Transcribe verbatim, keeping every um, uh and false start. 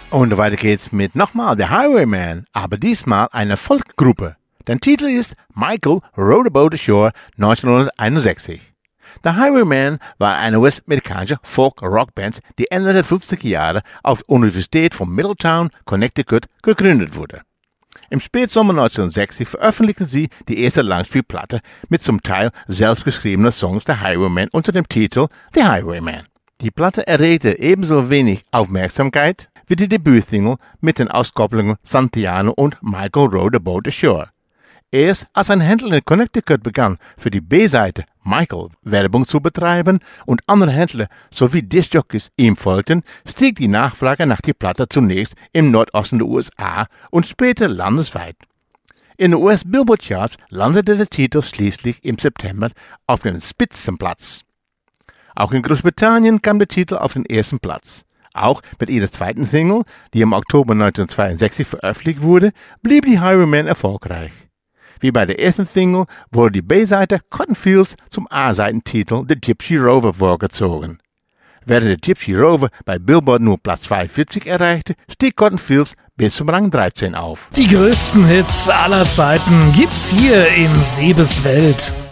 Und weiter geht's mit nochmal The Highwaymen, aber diesmal eine Folkgruppe. Der Titel ist Michael Rode a Boat Ashore neunzehnhunderteinundsechzig. The Highwaymen war eine US-amerikanische Folk-Rock-Band, die Ende der fünfziger Jahre auf der Universität von Middletown, Connecticut, gegründet wurde. Im Spätsommer neunzehnhundertsechzig veröffentlichten sie die erste Langspielplatte mit zum Teil selbstgeschriebenen Songs der Highwaymen unter dem Titel The Highwaymen. Die Platte erregte ebenso wenig Aufmerksamkeit wie die Debütsingle mit den Auskopplungen Santiano und Michael Rode a Boat Ashore. Erst als ein Händler in Connecticut begann, für die B-Seite Michael Werbung zu betreiben und andere Händler sowie Diskjockeys ihm folgten, stieg die Nachfrage nach der Platte zunächst im Nordosten der U S A und später landesweit. In den U S-Billboard-Charts landete der Titel schließlich im September auf dem Spitzenplatz. Auch in Großbritannien kam der Titel auf den ersten Platz. Auch mit ihrer zweiten Single, die im Oktober neunzehnhundertzweiundsechzig veröffentlicht wurde, blieb die Highwaymen erfolgreich. Wie bei der ersten Single wurde die B-Seite Cotton Fields zum A-Seitentitel The Gypsy Rover vorgezogen. Während der Gypsy Rover bei Billboard nur Platz zweiundvierzig erreichte, stieg Cotton Fields bis zum Rang dreizehn auf. Die größten Hits aller Zeiten gibt's hier in Sebes Welt.